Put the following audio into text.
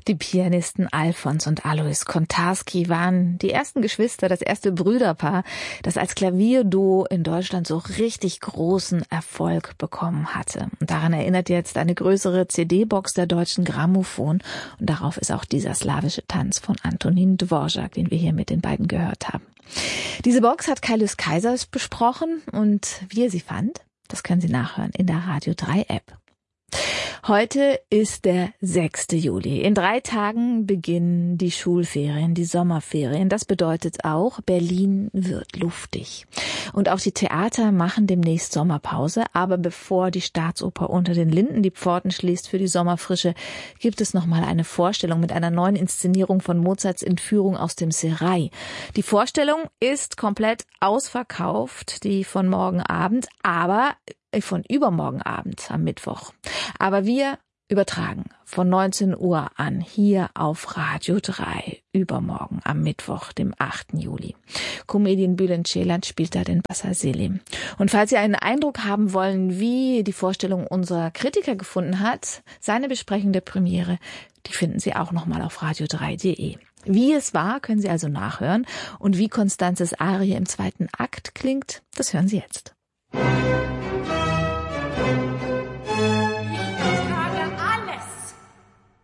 Die Pianisten Alfons und Alois Kontarski waren die ersten Geschwister, das erste Brüderpaar, das als Klavierduo in Deutschland so richtig großen Erfolg bekommen hatte. Und daran erinnert jetzt eine größere CD-Box der Deutschen Grammophon. Und darauf ist auch dieser slawische Tanz von Antonín Dvořák, den wir hier mit den beiden gehört haben. Diese Box hat Kaius Kaisers besprochen und wie er sie fand, das können Sie nachhören in der Radio 3 App. Heute ist der 6. Juli. In 3 Tagen beginnen die Schulferien, die Sommerferien. Das bedeutet auch, Berlin wird luftig. Und auch die Theater machen demnächst Sommerpause. Aber bevor die Staatsoper Unter den Linden die Pforten schließt für die Sommerfrische, gibt es nochmal eine Vorstellung mit einer neuen Inszenierung von Mozarts Entführung aus dem Serail. Die Vorstellung ist komplett ausverkauft, die von morgen Abend, aber von übermorgen Abend am Mittwoch. Aber wir übertragen von 19 Uhr an hier auf Radio 3 übermorgen am Mittwoch, dem 8. Juli. Comedian Bülent Ceylan spielt da den Bassa Selim. Und falls Sie einen Eindruck haben wollen, wie die Vorstellung unser Kritiker gefunden hat, seine Besprechung der Premiere, die finden Sie auch nochmal auf radio3.de. Wie es war, können Sie also nachhören. Und wie Constanzes Arie im 2. Akt klingt, das hören Sie jetzt.